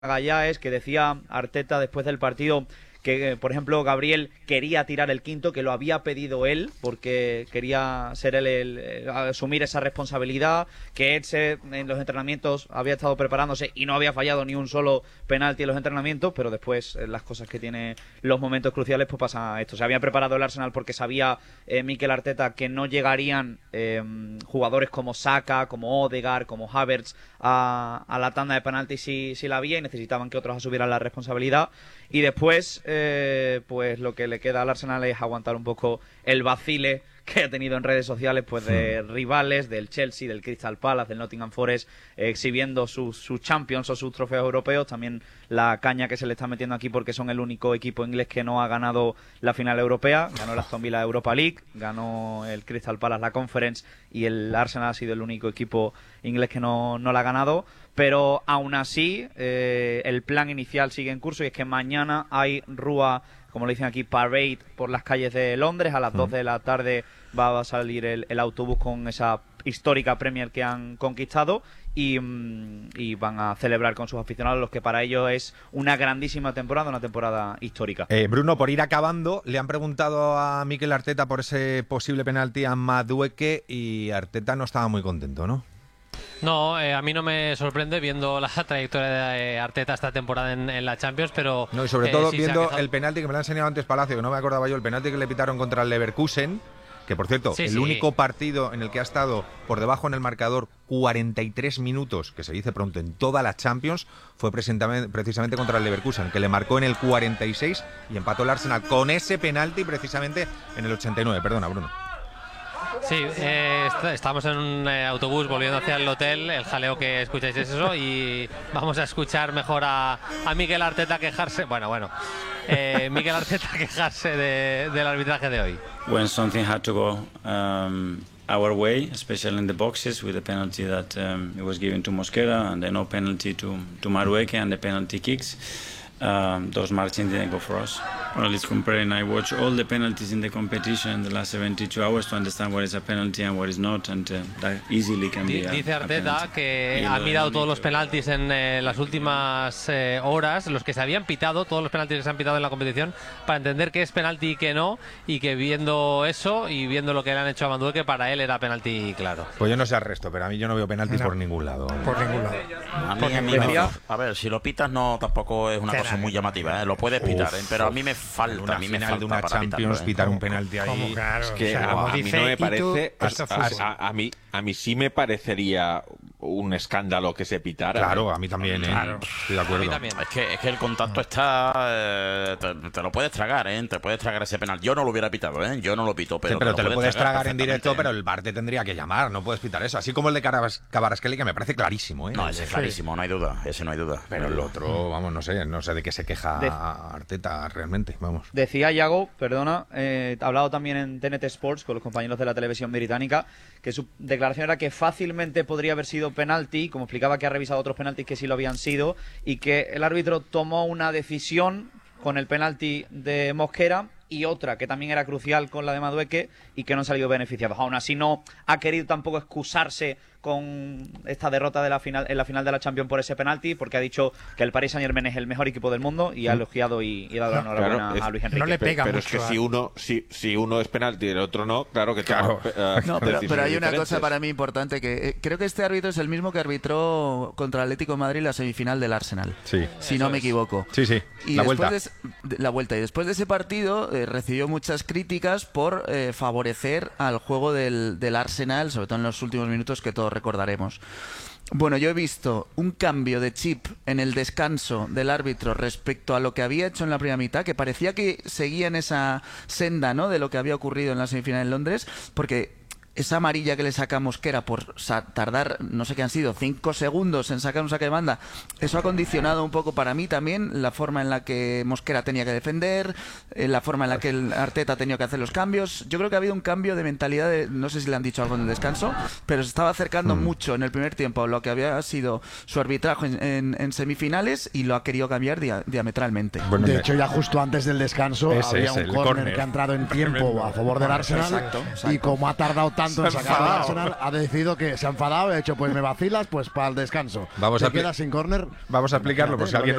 Magallanes, que decía Arteta después del partido que, por ejemplo, Gabriel quería tirar el quinto, que lo había pedido él, porque quería ser él el asumir esa responsabilidad, que él en los entrenamientos había estado preparándose y no había fallado ni un solo penalti en los entrenamientos, pero después las cosas que tiene los momentos cruciales, pues pasa esto. Se había preparado el Arsenal porque sabía Mikel Arteta que no llegarían jugadores como Saka, como Odegaard, como Havertz a la tanda de penaltis si la había, y necesitaban que otros asumieran la responsabilidad. Y después, pues lo que le queda al Arsenal es aguantar un poco el vacile que ha tenido en redes sociales, pues de rivales, del Chelsea, del Crystal Palace, del Nottingham Forest, exhibiendo sus Champions o sus trofeos europeos. También la caña que se le está metiendo aquí porque son el único equipo inglés que no ha ganado la final europea. Ganó el Aston Villa Europa League, ganó el Crystal Palace la Conference, y el Arsenal ha sido el único equipo inglés que no la ha ganado. Pero aún así, el plan inicial sigue en curso, y es que mañana hay rúa, como le dicen aquí, parade por las calles de Londres. A las 12 de la tarde va a salir el autobús con esa histórica Premier que han conquistado, y van a celebrar con sus aficionados, los que para ellos es una grandísima temporada, una temporada histórica. Bruno, por ir acabando, le han preguntado a Mikel Arteta por ese posible penalti a Madueke, y Arteta no estaba muy contento, ¿no? No, a mí no me sorprende viendo la trayectoria de Arteta esta temporada en la Champions, pero... No, y sobre todo viendo el penalti que me lo ha enseñado antes Palacio, que no me acordaba yo, el penalti que le pitaron contra el Leverkusen, que por cierto, único partido en el que ha estado por debajo en el marcador 43 minutos, que se dice pronto, en toda la Champions, fue precisamente contra el Leverkusen, que le marcó en el 46 y empató el Arsenal con ese penalti precisamente en el 89. Perdona, Bruno. Sí, estamos en un autobús volviendo hacia el hotel. El jaleo que escucháis es eso, y vamos a escuchar mejor a Mikel Arteta quejarse. Mikel Arteta quejarse del arbitraje de hoy. When something had to go our way, especially in the boxes, with the penalty that it was given to Mosquera, and the no penalty to Madueke, and the penalty kicks. Those margins didn't go for us. Well, it's comparing. I watch all the penalties in the competition in the last 72 hours to understand what is a penalty and what is not, and that easily can be Dice Arteta que ha mirado todos los penaltis en las últimas horas, los que se habían pitado, todos los penaltis que se han pitado en la competición, para entender qué es penalti y qué no, y que viendo eso y viendo lo que le han hecho a Madueke, para él era penalti claro. Pues yo no sé al resto, pero a mí yo no veo penaltis por ningún lado. Por ningún lado. A ver, si lo pitas no tampoco es una cosa muy llamativa, lo puedes pitar, pero a mí me falta, de una Champions pitar un penalti ahí. Claro, es que a mí no me parece, a mí sí me parecería un escándalo que se pitara. Claro, a mí también, claro. Estoy de acuerdo. Es que el contacto está, te lo puedes tragar, te puedes tragar ese penal. Yo no lo hubiera pitado, yo no lo pito, pero, sí, pero te lo puedes tragar en directo, pero el VAR te tendría que llamar, no puedes pitar eso. Así como el de Kvaratskhelia, que me parece clarísimo, No, ese es clarísimo, no hay duda, ese no hay duda. Pero el otro, vamos, no sé de qué se queja Arteta realmente, vamos. Decía Iago, perdona, ha hablado también en TNT Sports con los compañeros de la televisión británica, que su declaración era que fácilmente podría haber sido penalti, como explicaba que ha revisado otros penaltis que sí lo habían sido, y que el árbitro tomó una decisión con el penalti de Mosquera y otra que también era crucial con la de Madueke, y que no han salido beneficiados. Aún así no ha querido tampoco excusarse con esta derrota en la final de la Champions por ese penalti, porque ha dicho que el Paris Saint-Germain es el mejor equipo del mundo, y ha elogiado y dado la enhorabuena a Luis Enrique. No le pega pero mucho, es que si uno es penalti y el otro no, claro que no, pero hay una cosa para mí importante, que creo que este árbitro es el mismo que arbitró contra el Atlético de Madrid la semifinal del Arsenal, si no me equivoco. Sí, y la vuelta. Y después de ese partido recibió muchas críticas por favorecer al juego del Arsenal, sobre todo en los últimos minutos, que todos recordaremos. Bueno, yo he visto un cambio de chip en el descanso del árbitro respecto a lo que había hecho en la primera mitad, que parecía que seguía en esa senda, ¿no?, de lo que había ocurrido en la semifinal en Londres, porque esa amarilla que le saca a Mosquera por tardar, no sé qué han sido, 5 segundos en sacar un saque de banda, eso ha condicionado un poco para mí también la forma en la que Mosquera tenía que defender, la forma en la que el Arteta ha tenido que hacer los cambios. Yo creo que ha habido un cambio de mentalidad, no sé si le han dicho algo en el descanso, pero se estaba acercando mucho en el primer tiempo a lo que había sido su arbitraje en semifinales, y lo ha querido cambiar diametralmente. Bueno, de hecho, ya justo antes del descanso había un córner que ha entrado en tiempo a favor del Arsenal, y como ha tardado tanto en sacar al Arsenal, ha decidido que se ha enfadado, ha hecho pues me vacilas, pues para el descanso. Vamos a queda sin córner. Vamos a explicarlo por si alguien